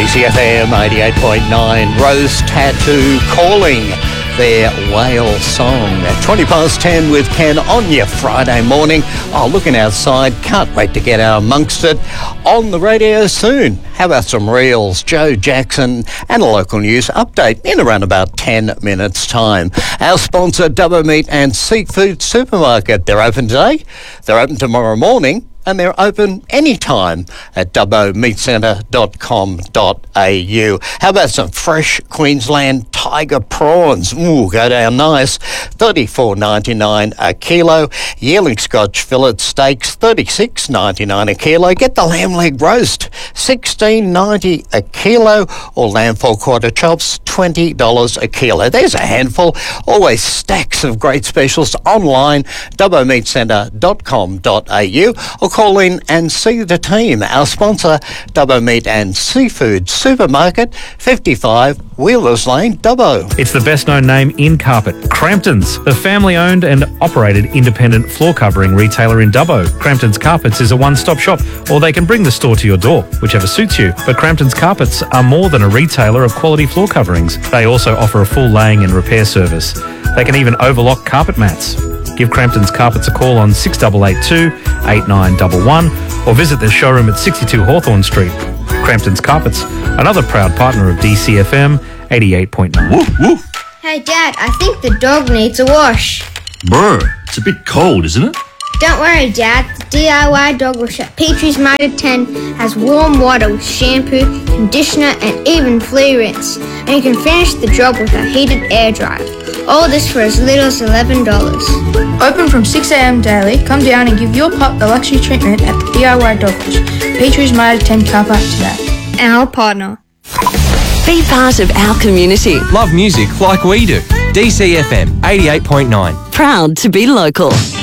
DCFM 88.9, Rose Tattoo calling their whale song at 20 past 10 with Ken on your Friday morning. Oh, looking outside, can't wait to get out amongst it on the radio soon. How about some reels, Joe Jackson and a local news update in around about 10 minutes time. Our sponsor, Dubbo Meat and Seafood Supermarket. They're open today, they're open tomorrow morning, and they're open anytime at dubbomeatcentre.com.au. How about some fresh Queensland tiger prawns? Ooh, go down nice. $34.99 a kilo. Yearling Scotch fillet steaks, $36.99 a kilo. Get the lamb leg roast, $16.90 a kilo. Or lamb four quarter chops, $20 a kilo. There's a handful. Always stacks of great specials online, dubbomeatcentre.com.au. Or call in and see the team. Our sponsor, Dubbo Meat and Seafood Supermarket, 55 Wheelers Lane, Dubbo. It's the best known name in carpet, Crampton's, the family-owned and operated independent floor covering retailer in Dubbo. Crampton's Carpets is a one-stop shop, or they can bring the store to your door, whichever suits you. But Crampton's Carpets are more than a retailer of quality floor coverings. They also offer a full laying and repair service. They can even overlock carpet mats. Give Crampton's Carpets a call on 6882 8911 or visit their showroom at 62 Hawthorn Street. Crampton's Carpets, another proud partner of DCFM 88.9. Woof, woof. Hey Dad, I think the dog needs a wash. Brr, it's a bit cold, isn't it? Don't worry Dad, the DIY dog wash at Petrie's Motor 10 has warm water with shampoo, conditioner and even flea rinse. And you can finish the job with a heated air dryer. All this for as little as $11. Open from 6 a.m. daily. Come down and give your pup the luxury treatment at the DIY Dog Wash. Petrie's Motor 10 car park today. Our partner. Be part of our community. Love music like we do. DCFM 88.9. Proud to be local.